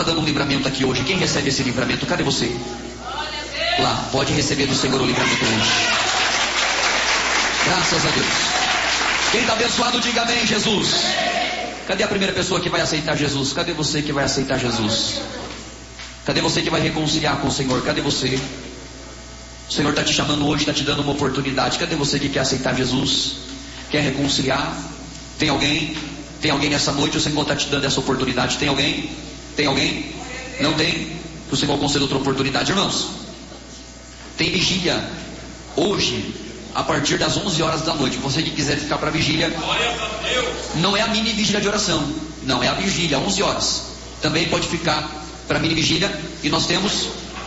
está dando um livramento aqui hoje. Quem recebe esse livramento? Cadê você? Lá, pode receber do Senhor o livramento hoje. Graças a Deus. Quem está abençoado, diga amém, Jesus. Cadê a primeira pessoa que vai aceitar Jesus? Cadê você que vai aceitar Jesus? Cadê você que vai reconciliar com o Senhor? Cadê você? O Senhor está te chamando hoje, está te dando uma oportunidade. Cadê você que quer aceitar Jesus? Quer reconciliar? Tem alguém? Tem alguém nessa noite? O Senhor está te dando essa oportunidade. Tem alguém? Tem alguém? Não tem? O Senhor concede outra oportunidade, irmãos. Tem vigília hoje, a partir das 11 horas da noite. Você que quiser ficar para a vigília, não é a mini vigília de oração, não, é a vigília, 11 horas. Também pode ficar para a mini vigília. E nós temos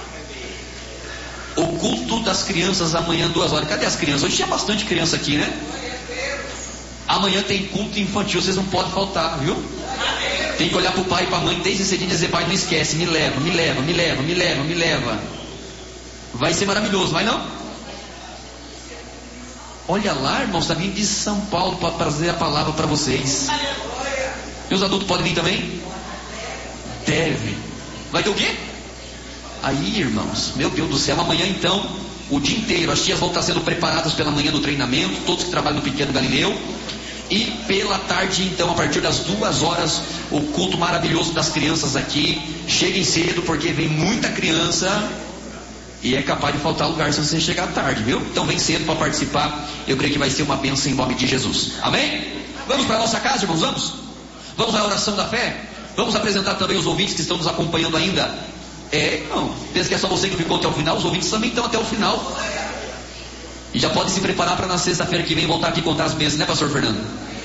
o culto das crianças amanhã, 2 horas. Cadê as crianças? Hoje tinha bastante criança aqui, né? Amanhã tem culto infantil, vocês não podem faltar, viu? Tem que olhar para o pai e para a mãe desde cedinho e dizer: pai, não esquece, me leva, me leva, me leva, me leva, me leva. Vai ser maravilhoso, vai não? Olha lá, irmãos, está vindo de São Paulo para trazer a palavra para vocês. E os adultos podem vir também? Deve. Vai ter o quê? Aí, irmãos, meu Deus do céu, amanhã então, o dia inteiro, as tias vão estar sendo preparadas pela manhã no treinamento, todos que trabalham no Pequeno Galileu. E pela tarde, então, a partir das 2 horas, o culto maravilhoso das crianças aqui. Cheguem cedo, porque vem muita criança e é capaz de faltar lugar se você chegar tarde, viu? Então vem cedo para participar. Eu creio que vai ser uma bênção em nome de Jesus. Amém? Vamos para a nossa casa, irmãos, vamos? Vamos à oração da fé? Vamos apresentar também os ouvintes que estão nos acompanhando ainda. Não, pensa que é só você que ficou até o final. Os ouvintes também estão até o final. E já pode se preparar para na sexta-feira que vem voltar aqui e contar as bênçãos, né, pastor Fernando?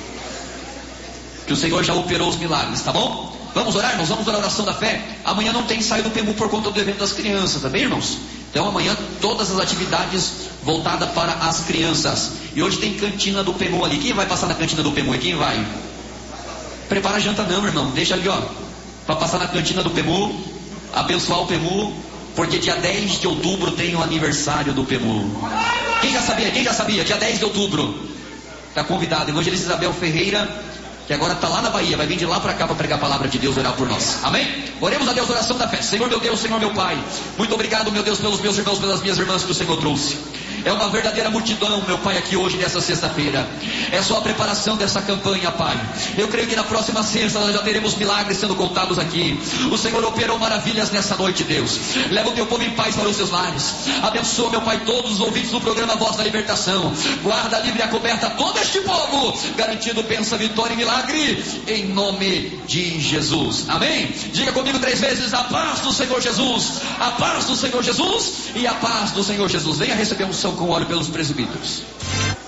Que o Senhor já operou os milagres, tá bom? Vamos orar, irmãos? Vamos orar a oração da fé. Amanhã não tem ensaio do PEMU por conta do evento das crianças, tá bem, irmãos? Então amanhã todas as atividades voltadas para as crianças. E hoje tem cantina do PEMU ali. Quem vai passar na cantina do PEMU? Quem vai? Prepara a janta não, irmão. Deixa ali, ó, para passar na cantina do PEMU, abençoar o PEMU, porque dia 10 de outubro tem o aniversário do PEMU. Quem já sabia? Quem já sabia? Dia 10 de outubro. Está convidado. Evangelista Isabel Ferreira, que agora está lá na Bahia, vai vir de lá para cá para pregar a palavra de Deus, orar por nós. Amém? Oremos a Deus, oração da fé. Senhor meu Deus, Senhor meu Pai, muito obrigado, meu Deus, pelos meus irmãos, pelas minhas irmãs que o Senhor trouxe. É uma verdadeira multidão, meu Pai, aqui hoje, nessa sexta-feira. É só a preparação dessa campanha, Pai. Eu creio que na próxima sexta nós já teremos milagres sendo contados aqui. O Senhor operou maravilhas nessa noite, Deus. Leva o teu povo em paz para os seus lares. Abençoa, meu Pai, todos os ouvintes do programa Voz da Libertação. Guarda, livre e acoberta todo este povo, garantindo bênção, vitória e milagre, em nome de Jesus. Amém? Diga comigo 3 vezes: a paz do Senhor Jesus, a paz do Senhor Jesus e a paz do Senhor Jesus. Venha receber unção com óleo pelos presbíteros.